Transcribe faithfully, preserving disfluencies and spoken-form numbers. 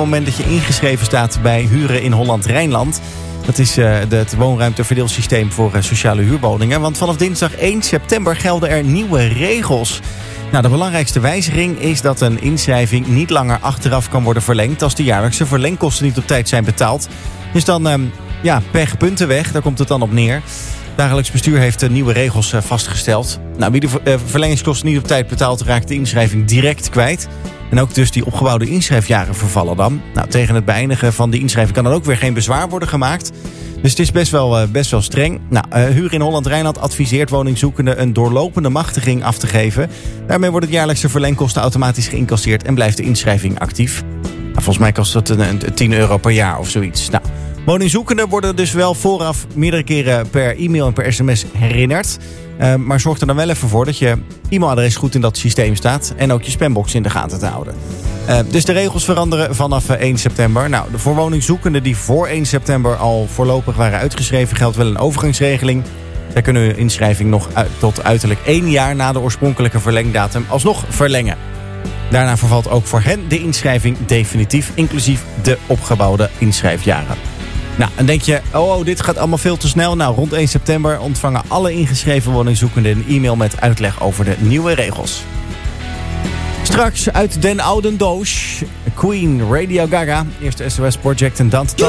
moment dat je ingeschreven staat bij Huren in Holland-Rijnland. Dat is uh, de, het woonruimteverdeelsysteem voor uh, sociale huurwoningen. Want vanaf dinsdag één september gelden er nieuwe regels. Nou, de belangrijkste wijziging is dat een inschrijving niet langer achteraf kan worden verlengd als de jaarlijkse verlengkosten niet op tijd zijn betaald. Dus dan um, ja, pech puntenweg, daar komt het dan op neer. Dagelijks bestuur heeft de nieuwe regels uh, vastgesteld. Nou, wie de uh, verlengingskosten niet op tijd betaalt, raakt de inschrijving direct kwijt. En ook dus die opgebouwde inschrijfjaren vervallen dan. Nou, tegen het beëindigen van de inschrijving kan dan ook weer geen bezwaar worden gemaakt. Dus het is best wel, uh, best wel streng. Nou, uh, Huur in Holland-Rijnland adviseert woningzoekenden een doorlopende machtiging af te geven. Daarmee wordt het jaarlijkse verlengkosten automatisch geïncasseerd en blijft de inschrijving actief. Nou, volgens mij kost dat een, een tien euro per jaar of zoiets. Nou, woningzoekenden worden dus wel vooraf meerdere keren per e-mail en per sms herinnerd. Uh, maar zorg er dan wel even voor dat je e-mailadres goed in dat systeem staat. En ook je spambox in de gaten te houden. Uh, dus de regels veranderen vanaf uh, één september. Nou, voor woningzoekenden die voor één september al voorlopig waren uitgeschreven, geldt wel een overgangsregeling. Zij kunnen hun inschrijving nog uit, tot uiterlijk één jaar na de oorspronkelijke verlengdatum alsnog verlengen. Daarna vervalt ook voor hen de inschrijving definitief, inclusief de opgebouwde inschrijfjaren. Nou, en denk je, oh, oh, dit gaat allemaal veel te snel. Nou, rond één september ontvangen alle ingeschreven woningzoekenden een e-mail met uitleg over de nieuwe regels. Straks uit den oude doos, Queen, Radio Gaga, eerste S O S Project en Dante.